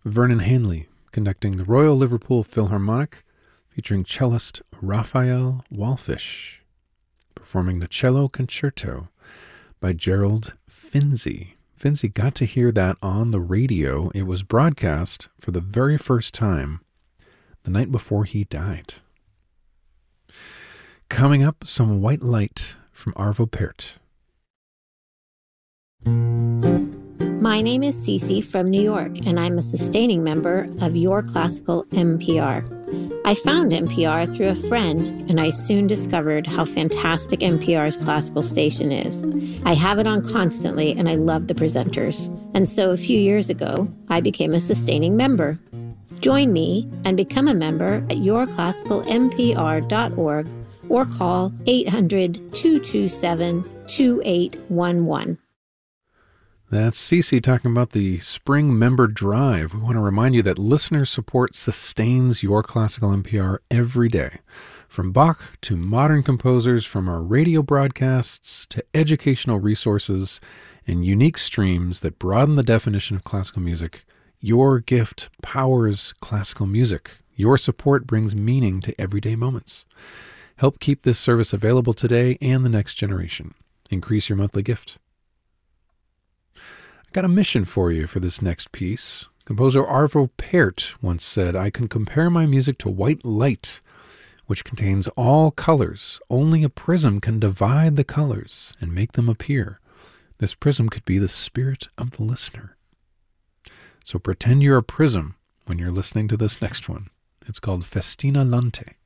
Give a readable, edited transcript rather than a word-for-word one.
Vernon Hanley conducting the Royal Liverpool Philharmonic, featuring cellist Raphael Wallfisch, performing the Cello Concerto by Gerald Finzi. Finzi got to hear that on the radio. It was broadcast for the very first time the night before he died. Coming up, some White Light from Arvo Pärt. My name is Cece from New York, and I'm a sustaining member of Your Classical NPR. I found NPR through a friend, and I soon discovered how fantastic NPR's classical station is. I have it on constantly, and I love the presenters. And so a few years ago, I became a sustaining member. Join me and become a member at yourclassicalnpr.org or call 800-227-2811. That's Cece talking about the Spring Member Drive. We want to remind you that listener support sustains Your Classical NPR every day. From Bach to modern composers, from our radio broadcasts to educational resources and unique streams that broaden the definition of classical music, your gift powers classical music. Your support brings meaning to everyday moments. Help keep this service available today and the next generation. Increase your monthly gift. I got a mission for you for this next piece. Composer Arvo Pärt once said, "I can compare my music to white light, which contains all colors. Only a prism can divide the colors and make them appear. This prism could be the spirit of the listener." So pretend you're a prism when you're listening to this next one. It's called Festina Lente.